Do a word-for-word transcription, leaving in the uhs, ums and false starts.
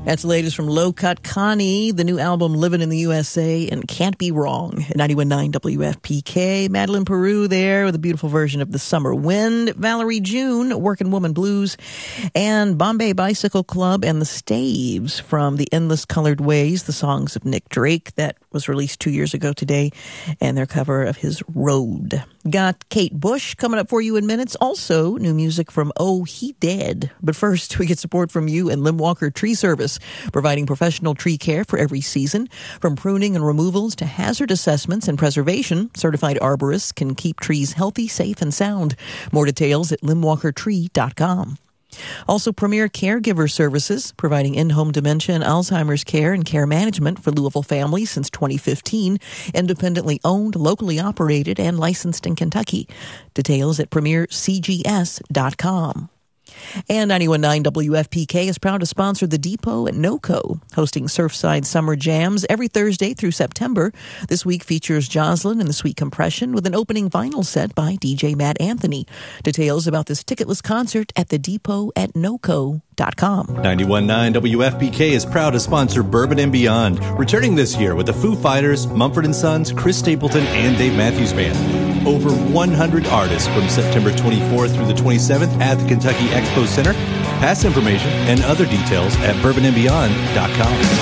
That's the latest from Low Cut Connie, the new album Living in the U S A and Can't Be Wrong. ninety-one point nine W F P K. Madeline Peru there with a beautiful version of The Summer Wind. Valerie June, Working Woman Blues. And Bombay Bicycle Club and the Staves from The Endless Colored Ways, the songs of Nick Drake that was released two years ago today, and their cover of his Road. Got Kate Bush coming up for you in minutes. Also, new music from Oh, He Dead. But first, we get support from you and Lim Walker Tree Service, providing professional tree care for every season. From pruning and removals to hazard assessments and preservation, certified arborists can keep trees healthy, safe, and sound. More details at lim walker tree dot com. Also, Premier Caregiver Services, providing in-home dementia and Alzheimer's care and care management for Louisville families since twenty fifteen. Independently owned, locally operated, and licensed in Kentucky. Details at premier c g s dot com. And ninety-one point nine W F P K is proud to sponsor The Depot at NOCO, hosting Surfside Summer Jams every Thursday through September. This week features Jocelyn and the Sweet Compression with an opening vinyl set by D J Matt Anthony. Details about this ticketless concert at the depot at noco dot com. ninety-one point nine W F P K is proud to sponsor Bourbon and Beyond, returning this year with the Foo Fighters, Mumford and Sons, Chris Stapleton, and Dave Matthews Band. Over one hundred artists from September twenty-fourth through the twenty-seventh at the Kentucky Expo Center. Past information and other details at bourbon and beyond dot com.